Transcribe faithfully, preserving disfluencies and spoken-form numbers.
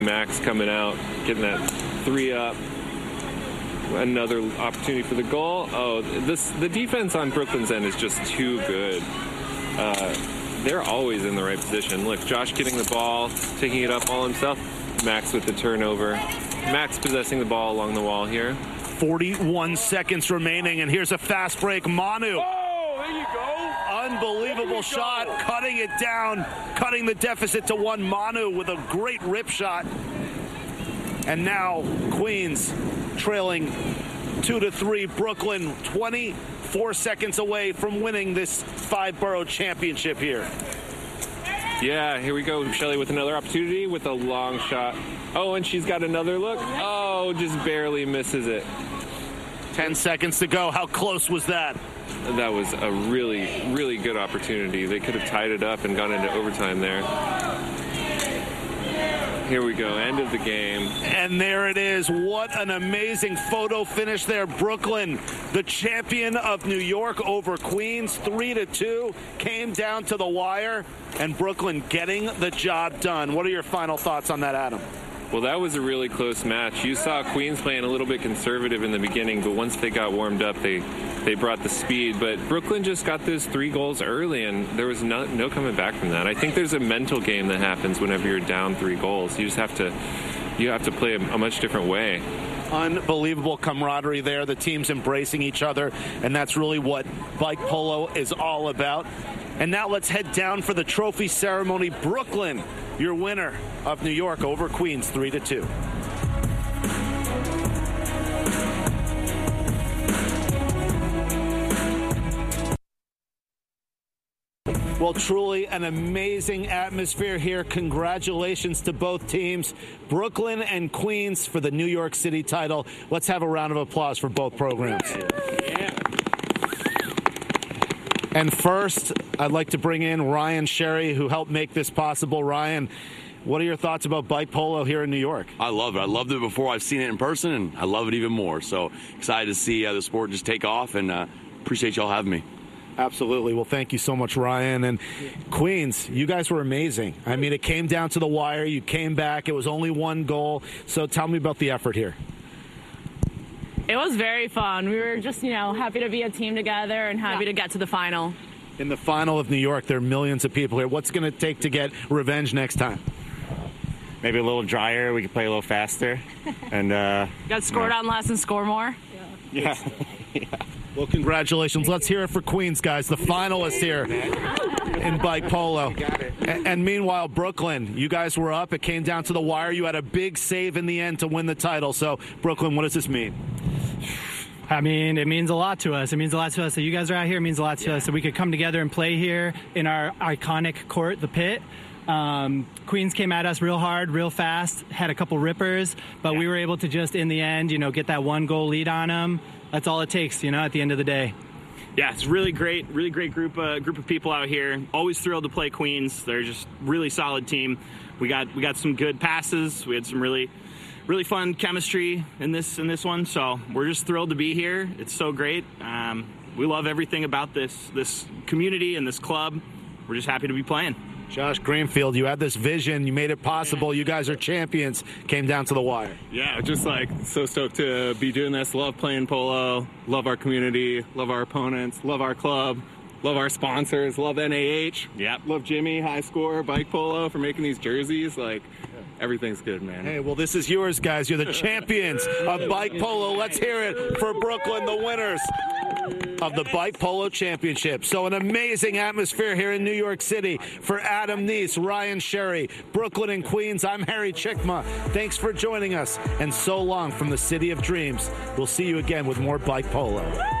Max coming out, getting that three up. Another opportunity for the goal. Oh, this the defense on Brooklyn's end is just too good. Uh, they're always in the right position. Look, Josh getting the ball, taking it up all himself. Max with the turnover. Max possessing the ball along the wall here. forty-one seconds remaining, and here's a fast break. Manu. Oh, there you go. Unbelievable shot, go. Cutting it down, cutting the deficit to one. Manu with a great rip shot. And now Queens trailing two to three. Brooklyn twenty-four seconds away from winning this five-borough championship here. Yeah, here we go. Shelley with another opportunity with a long shot. Oh, and she's got another look. Oh, just barely misses it. Ten seconds to go. How close was that? That was a really, really good opportunity. They could have tied it up and gone into overtime there. Here we go, end of the game. And there it is. What an amazing photo finish there. Brooklyn, the champion of New York over Queens, three to two, came down to the wire, and Brooklyn getting the job done. What are your final thoughts on that, Adam? Well, that was a really close match. You saw Queens playing a little bit conservative in the beginning, but once they got warmed up, they they brought the speed. But Brooklyn just got those three goals early, and there was no, no coming back from that. I think there's a mental game that happens whenever you're down three goals. You just have to you have to play a, a much different way. Unbelievable camaraderie there. The team's embracing each other, and that's really what bike polo is all about. And now let's head down for the trophy ceremony. Brooklyn, your winner of New York over Queens, three to two. Well, truly an amazing atmosphere here. Congratulations to both teams, Brooklyn and Queens, for the New York City title. Let's have a round of applause for both programs. Yeah. And first, I'd like to bring in Ryan Sherry, who helped make this possible. Ryan, what are your thoughts about bike polo here in New York? I love it. I loved it before I've seen it in person, and I love it even more. So excited to see uh, the sport just take off, and uh, appreciate y'all having me. Absolutely. Well, thank you so much, Ryan. And Queens, you guys were amazing. I mean, it came down to the wire. You came back. It was only one goal. So tell me about the effort here. It was very fun. We were just, you know, happy to be a team together and happy yeah. to get to the final. In the final of New York, there are millions of people here. What's going to take to get revenge next time? Maybe a little drier. We can play a little faster. And uh, got scored on less and score more. Yeah. yeah. Well, congratulations. Let's hear it for Queens, guys. The finalists here in bike polo. And, and meanwhile, Brooklyn, you guys were up. It came down to the wire. You had a big save in the end to win the title. So, Brooklyn, what does this mean? I mean, it means a lot to us. It means a lot to us that you guys are out here. It means a lot to yeah. us that we could come together and play here in our iconic court, the Pit. Um, Queens came at us real hard, real fast, had a couple rippers, but yeah. we were able to just, in the end, you know, get that one goal lead on them. That's all it takes, you know, at the end of the day. Yeah, it's really great, really great group uh, group of people out here. Always thrilled to play Queens. They're just really solid team. We got we got some good passes. We had some really really fun chemistry in this in this one. So we're just thrilled to be here. It's so great. Um, we love everything about this this community and this club. We're just happy to be playing. Josh Greenfield, you had this vision. You made it possible. You guys are champions. Came down to the wire. Yeah, just like so stoked to be doing this. Love playing polo. Love our community. Love our opponents. Love our club. Love our sponsors. Love N A H. Yep. Love Jimmy, High Score, Bike Polo for making these jerseys. Like, everything's good, man. Hey, well, this is yours, guys. You're the champions of Bike Polo. Let's hear it for Brooklyn, the winners of the Bike Polo Championship. So an amazing atmosphere here in New York City for Adam Neese, Ryan Sherry, Brooklyn and Queens. I'm Harry Chickma. Thanks for joining us, and so long from the City of Dreams. We'll see you again with more Bike Polo.